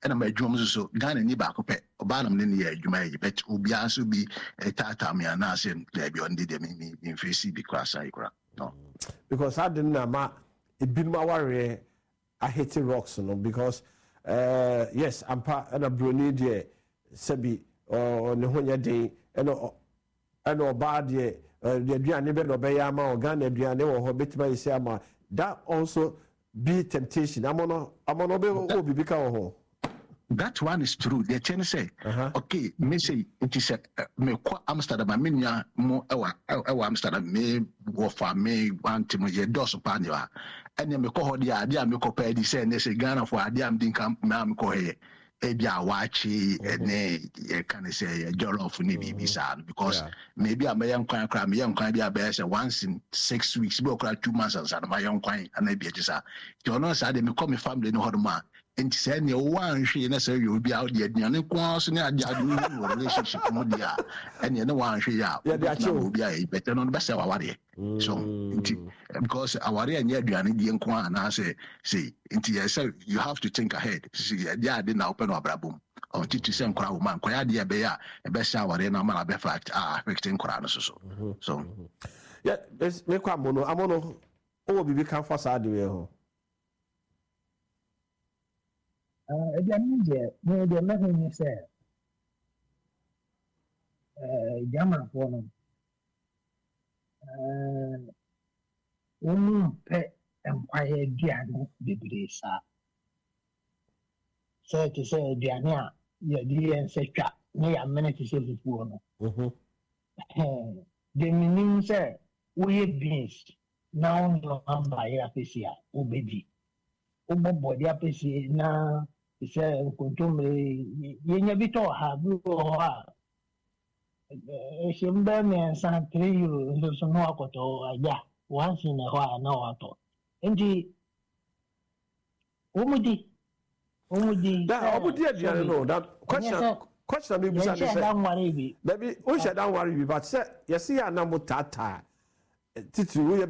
and my drums so Ghana ni back up Obanam in the year you may bet Ubiasu be a tata me and ask him there beyond the me in face because I no because I didn't know it been my worry I hate rocks no because yes I'm part and a brony dear Sebi or Nehonia day and bad ye the Diane or Bayama or Ghana Diane or Hobbit Sama that also be temptation. I'm on become. That one is true. The chain say, okay, me say it is me kwa Amsterdam, I mean ya mo Amsterdam me go for me want to me dos panua. And you me call the idea me compare the say they say Ghana for idea am dinka me ko he ebia wachi ene can say jollof ni bibisa because maybe I may young kwan kra me young kwan bia be say once in 6 weeks be okra 2 months and my young kwan and e bia just you know say me come family no hodoma enti say ne one hwe na say you be out there ne kwa so ne ajadu relationship no dia ene ne one hwe ya be bia better no be say waware so because aware anya aduane die nkwa na say enti you have to think ahead see dia dey na open obrabum or to say nkwa woman kwa dia be ya e be say aware na ma be fact affecting nkwa no so yeah me kwa amono o bibi kan for sa de we ho the nothing is said. Jammer for them. Pet and quiet Diana, the so to say, Diana, your dear and say, near a minute to say the woman. The meaning, sir, we have beans now, no, I'm by Apecia, O baby. Obo body Apecia now. Say kuntumre yenya bito ha buo ha shimbe me san 3 euro ndo so no akoto aja once in a while na wato enti omudi that omudi adiare no that question me bisa say baby o she dan worry be but say you see anamo tata titi